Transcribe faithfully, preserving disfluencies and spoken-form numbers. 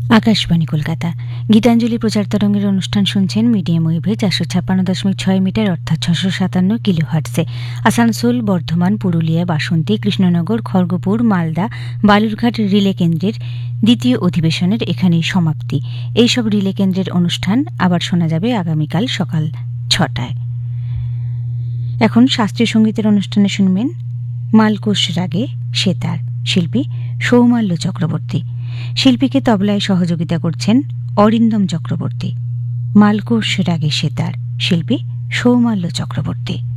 আকাশবাণী কলকাতা। গীতাঞ্জলি প্রচার তরঙ্গের অনুষ্ঠান শুনছেন মিডিয়াম ওয়েভে চারশো ছাপ্পান্ন দশমিক ছয় মিটার অর্থাৎ ছশো সাতান্ন কিলো হার্টসে। আসানসোল, বর্ধমান, পুরুলিয়া, বাসন্তী, কৃষ্ণনগর, খড়গপুর, মালদা, বালুরঘাট রিলে কেন্দ্রের দ্বিতীয় অধিবেশনের এখানেই সমাপ্তি। এইসব রিলে কেন্দ্রের অনুষ্ঠান আবার শোনা যাবে আগামীকাল সকাল ছটায়। এখন শাস্ত্রীয় সঙ্গীতের অনুষ্ঠানে শুনবেন মালকোষ রাগে সেতার, শিল্পী সৌমাল্য চক্রবর্তী। শিল্পীকে তবলায় সহযোগিতা করছেন অরিন্দম চক্রবর্তী। মালকোষ রাগে সেতার, শিল্পী সৌমাল্য চক্রবর্তী।